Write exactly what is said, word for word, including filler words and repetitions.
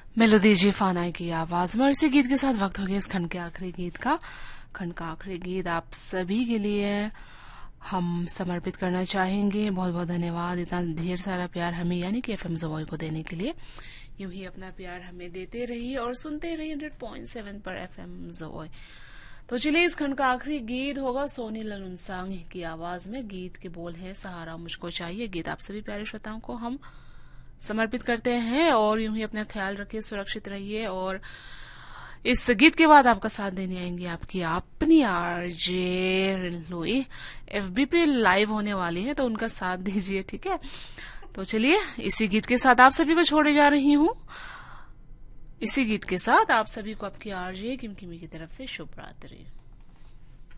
Melody जी फाना की आवाज में, और इसी गीत के साथ वक्त हो गया इस खंड के आखिरी गीत का। खंड का आखिरी गीत आप सभी के लिए हम समर्पित करना चाहेंगे। बहुत बहुत धन्यवाद इतना ढेर सारा प्यार हमें यानी कि एफएम ज़ोई को देने के लिए। यूं ही अपना प्यार हमें देते रहिए और सुनते रहिए हंड्रेड पॉइंट सेवन पर एफएम ज़ोई। तो चलिए इस खंड का आखिरी गीत होगा सोनी ललुनसांग की आवाज में। गीत के बोल है सहारा मुझको चाहिए। गीत आप सभी प्यारे श्रोताओं को हम समर्पित करते हैं और यूं ही अपना ख्याल रखिए, सुरक्षित रहिए। और इस गीत के बाद आपका साथ देने आएंगे आपकी अपनी आरजे लुई। एफबी पे लाइव होने वाली है तो उनका साथ दीजिए, ठीक है। तो चलिए इसी गीत के साथ आप सभी को छोड़े जा रही हूँ। इसी गीत के साथ आप सभी को आपकी आरजे किमकिमी की तरफ से शुभ रात्रि।